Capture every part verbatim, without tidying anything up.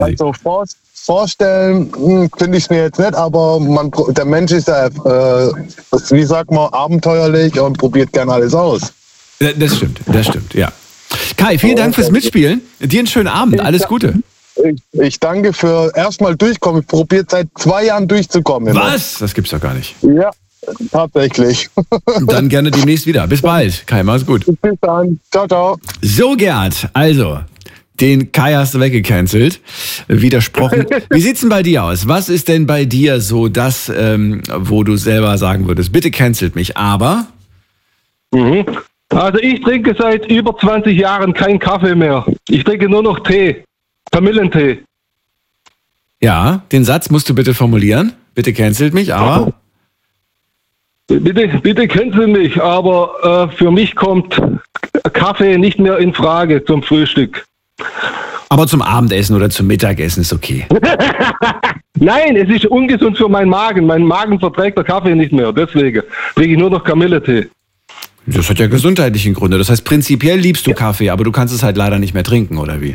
Also vor, vorstellen finde ich es mir jetzt nicht, aber man, der Mensch ist ja, äh, wie sagt man, abenteuerlich und probiert gerne alles aus. Das stimmt, das stimmt, ja. Kai, vielen Dank fürs Mitspielen. Dir einen schönen Abend, alles Gute. Ich, ich danke für erstmal durchkommen. Ich probiere seit zwei Jahren durchzukommen. Was? Das gibt's doch gar nicht. Ja, tatsächlich. Dann gerne demnächst wieder. Bis bald. Kai, mach's gut. Bis dann. Ciao, ciao. So, Gerd, also, den Kai hast du weggecancelt, widersprochen. Wie sieht's denn bei dir aus? Was ist denn bei dir so das, ähm, wo du selber sagen würdest, bitte cancelt mich, aber... Mhm. Also ich trinke seit über zwanzig Jahren keinen Kaffee mehr. Ich trinke nur noch Tee. Kamillentee. Ja, den Satz musst du bitte formulieren. Bitte cancelt mich, aber... Bitte, bitte cancel mich, aber äh, für mich kommt Kaffee nicht mehr in Frage zum Frühstück. Aber zum Abendessen oder zum Mittagessen ist okay. Nein, es ist ungesund für meinen Magen. Mein Magen verträgt der Kaffee nicht mehr. Deswegen trinke ich nur noch Kamilletee. Das hat ja gesundheitliche Gründe. Das heißt, prinzipiell liebst du Kaffee, aber du kannst es halt leider nicht mehr trinken, oder wie?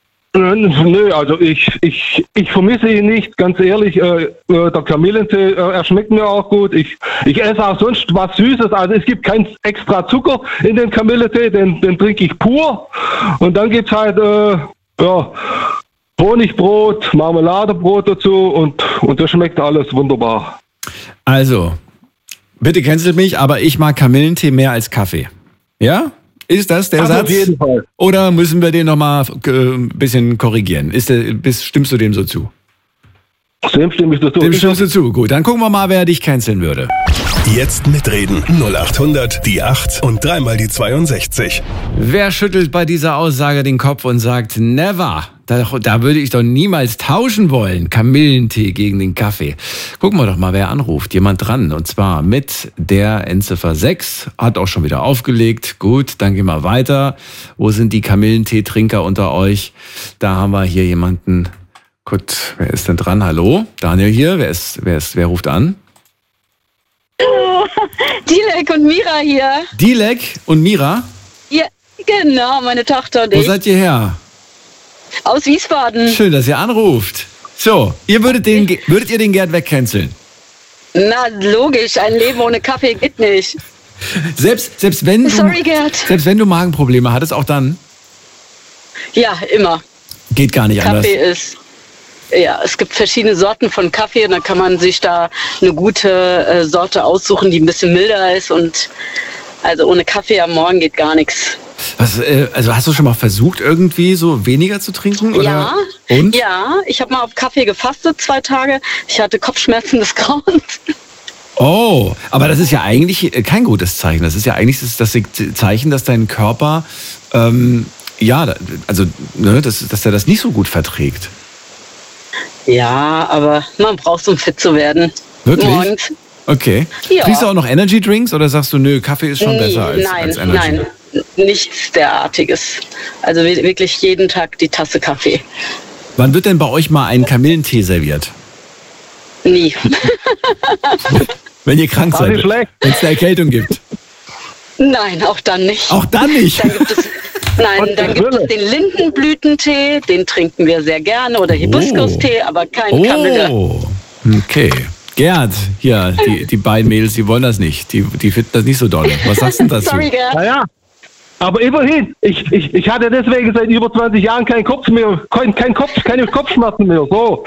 Nö, also ich, ich, ich vermisse ihn nicht, ganz ehrlich. Äh, der Kamillentee, äh, er schmeckt mir auch gut. Ich, ich esse auch sonst was Süßes. Also es gibt kein extra Zucker in den Kamillentee, den, den trinke ich pur. Und dann gibt's halt äh, ja, Honigbrot, Marmeladebrot dazu und, und das schmeckt alles wunderbar. Also, bitte cancelt mich, aber ich mag Kamillentee mehr als Kaffee. Ja? Ist das der Ach, Satz? auf jeden Fall. Oder müssen wir den nochmal äh, ein bisschen korrigieren? Ist der, bist, stimmst du dem so zu? Dem stimme ich dazu. Dem stimmst du zu. Gut, dann gucken wir mal, wer dich canceln würde. Jetzt mitreden. null acht hundert, die acht und dreimal die zweiundsechzig. Wer schüttelt bei dieser Aussage den Kopf und sagt, never? Da, da würde ich doch niemals tauschen wollen. Kamillentee gegen den Kaffee. Gucken wir doch mal, wer anruft. Jemand dran. Und zwar mit der Endziffer sechs. Hat auch schon wieder aufgelegt. Gut, dann gehen wir weiter. Wo sind die Kamillentee-Trinker unter euch? Da haben wir hier jemanden. Gut, wer ist denn dran? Hallo? Daniel hier. Wer ist, wer ist, wer ruft an? Hallo, Dilek und Mira hier. Dilek und Mira? Ja, genau, meine Tochter und Wo ich. seid ihr her? Aus Wiesbaden. Schön, dass ihr anruft. So, ihr würdet den, würdet ihr den Gerd wegcanceln? Na, logisch, ein Leben ohne Kaffee geht nicht. Selbst, selbst, wenn du, Sorry, Gerd. selbst wenn du Magenprobleme hattest, auch dann? Ja, immer. Geht gar nicht Kaffee anders. ist... Ja, es gibt verschiedene Sorten von Kaffee und dann kann man sich da eine gute äh, Sorte aussuchen, die ein bisschen milder ist und also ohne Kaffee am Morgen geht gar nichts. Was, äh, also hast du schon mal versucht, irgendwie so weniger zu trinken? Oder? Ja, Und? ja, ich habe mal auf Kaffee gefastet, zwei Tage. Ich hatte Kopfschmerzen des Grauens. Oh, aber das ist ja eigentlich kein gutes Zeichen. Das ist ja eigentlich das, das Zeichen, dass dein Körper, ähm, ja, also, ne, dass, dass er das nicht so gut verträgt. Ja, aber man braucht es, um fit zu werden. Wirklich? Morgens. Okay. Ja. Trinkst du auch noch Energy Drinks oder sagst du, nö, Kaffee ist schon Nee, besser als, nein, als Energy? nein, nichts derartiges. Also wirklich jeden Tag die Tasse Kaffee. Wann wird denn bei euch mal ein Kamillentee serviert? Nie. Wenn ihr krank War seid, nicht schlecht. wenn es eine Erkältung gibt. Nein, auch dann nicht. Auch dann nicht? Dann gibt es, nein, Und dann gibt es den Lindenblütentee, den trinken wir sehr gerne, oder Hibiskus-Tee, aber kein Kamille. Oh, okay. Gerd, hier, die, die beiden Mädels, die wollen das nicht. Die, die finden das nicht so doll. Was sagst du denn dazu? Sorry, Gerd. Naja, aber immerhin, ich, ich, ich hatte deswegen seit über zwanzig Jahren keinen Kopf mehr, kein, kein Kopf, keine Kopfschmerzen mehr. So.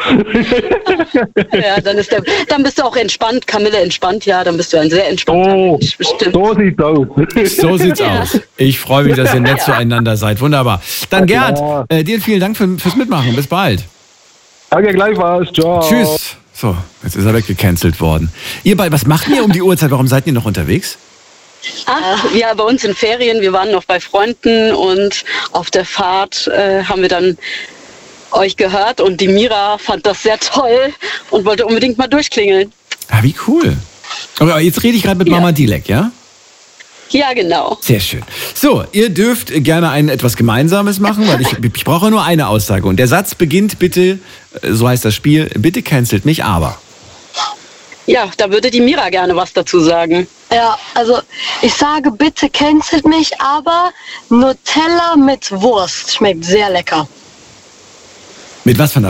Ja, dann, ist der, dann bist du auch entspannt, Kamille entspannt, ja, dann bist du ein sehr entspannter Oh, Mensch, bestimmt. so sieht's aus. So sieht's aus. Ich freue mich, dass ihr nett zueinander seid. Wunderbar. Dann Gerd, Ja. äh, dir vielen Dank für, fürs Mitmachen. Bis bald. Danke, gleichfalls. Ciao. Tschüss. So, jetzt ist er weggecancelt worden. Ihr beide, was macht ihr um die Uhrzeit? Warum seid ihr noch unterwegs? Ach, ja, bei uns in Ferien, wir waren noch bei Freunden und auf der Fahrt äh, haben wir dann euch gehört und die Mira fand das sehr toll und wollte unbedingt mal durchklingeln. Ah, wie cool. Aber jetzt rede ich gerade mit Ja. Mama Dilek, ja? Ja, genau. Sehr schön. So, ihr dürft gerne ein etwas Gemeinsames machen, weil ich, ich brauche nur eine Aussage. Und der Satz beginnt bitte, äh, so heißt das Spiel, bitte cancelt mich, aber. Ja, da würde die Mira gerne was dazu sagen. Ja, also ich sage, bitte cancelt mich, aber Nutella mit Wurst schmeckt sehr lecker. Mit was von der